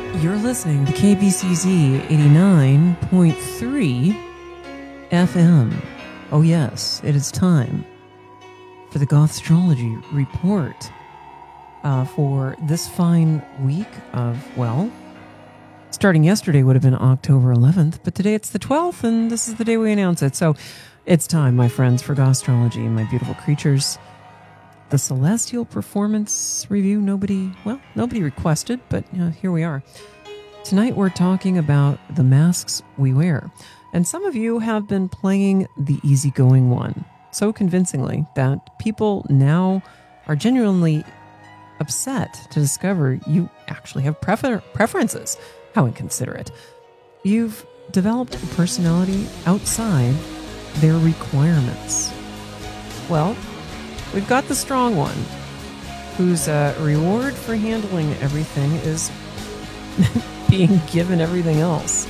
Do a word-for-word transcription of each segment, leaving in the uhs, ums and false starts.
You're listening to K B C Z eighty-nine point three F M. Oh yes, it is time for the Gothstrology Report uh, for this fine week of, well, starting yesterday would have been October eleventh, but today it's the twelfth, and this is the day we announce it. So it's time, my friends, for Gothstrology, my beautiful creatures. The Celestial Performance Review, nobody, well, nobody requested, but you know, here we are. Tonight we're talking about the masks we wear. And some of you have been playing the easygoing one so convincingly that people now are genuinely upset to discover you actually have prefer- preferences. How inconsiderate. You've developed a personality outside their requirements. Well, we've got the strong one, whose uh, reward for handling everything is being given everything else.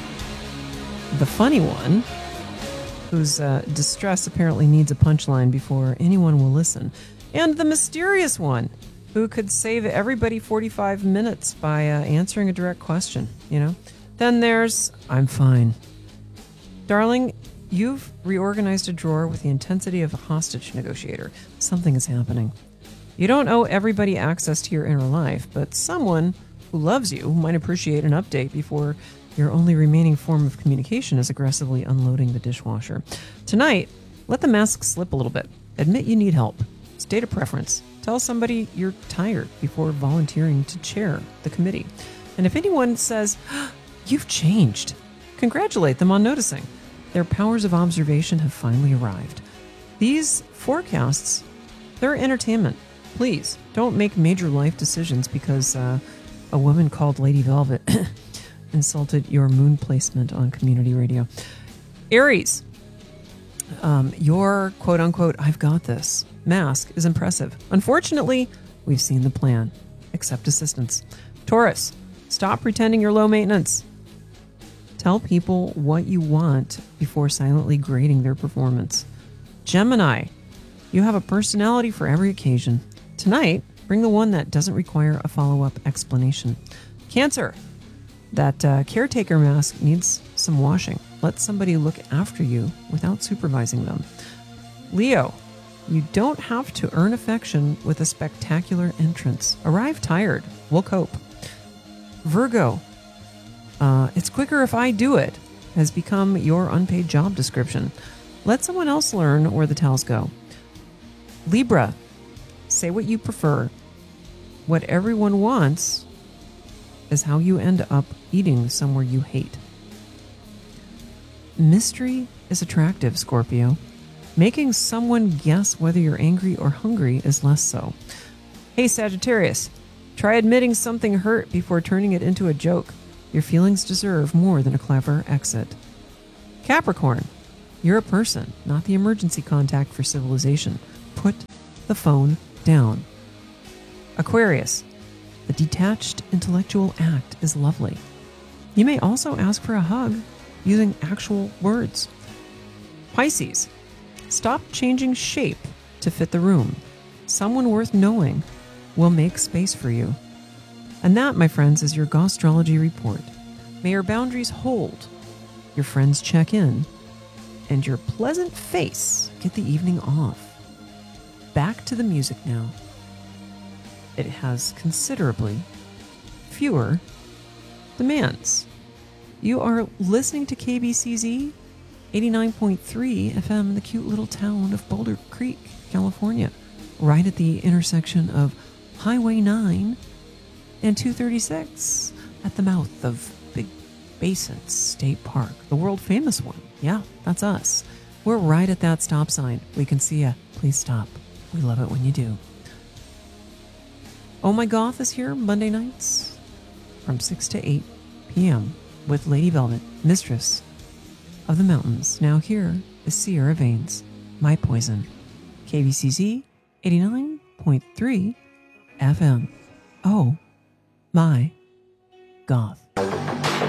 The funny one, whose uh, distress apparently needs a punchline before anyone will listen. And the mysterious one, who could save everybody forty-five minutes by uh, answering a direct question, you know? Then there's, I'm fine. Darling, you've reorganized a drawer with the intensity of a hostage negotiator. Something is happening. You don't owe everybody access to your inner life, but someone who loves you might appreciate an update before your only remaining form of communication is aggressively unloading the dishwasher. Tonight, let the mask slip a little bit. Admit you need help. State a preference. Tell somebody you're tired before volunteering to chair the committee. And if anyone says, you've changed, congratulate them on noticing. Their powers of observation have finally arrived. These forecasts, they're entertainment. Please, don't make major life decisions because uh, a woman called Lady Velvet insulted your moon placement on community radio. Aries, um, your quote-unquote, I've got this mask is impressive. Unfortunately, we've seen the plan. Accept assistance. Taurus, stop pretending you're low maintenance. Tell people what you want before silently grading their performance. Gemini, you have a personality for every occasion. Tonight, bring the one that doesn't require a follow-up explanation. Cancer, that uh, caretaker mask needs some washing. Let somebody look after you without supervising them. Leo, you don't have to earn affection with a spectacular entrance. Arrive tired. We'll cope. Virgo, uh, it's quicker if I do it has become your unpaid job description. Let someone else learn where the towels go. Libra, say what you prefer. What everyone wants is how you end up eating somewhere you hate. Mystery is attractive, Scorpio. Making someone guess whether you're angry or hungry is less so. Hey, Sagittarius, try admitting something hurt before turning it into a joke. Your feelings deserve more than a clever exit. Capricorn, you're a person, not the emergency contact for civilization. Put the phone down. Aquarius, the detached intellectual act is lovely. You may also ask for a hug using actual words. Pisces, stop changing shape to fit the room. Someone worth knowing will make space for you. And that, my friends, is your Gothstrology Report. May your boundaries hold, your friends check in, and your pleasant face get the evening off. Back to the music now. It has considerably fewer demands. You are listening to K B C Z eighty-nine point three F M in the cute little town of Boulder Creek, California, right at the intersection of Highway nine and two thirty-six at the mouth of Big Basin State Park, the world famous one. Yeah, that's us. We're right at that stop sign. We can see ya. Please stop. We love it when you do. Oh My Goth is here Monday nights from six to eight p.m. with Lady Velvet, mistress of the mountains. Now here is Sierra Veins, My Poison. K B C Z eighty-nine point three F M. Oh my Goth.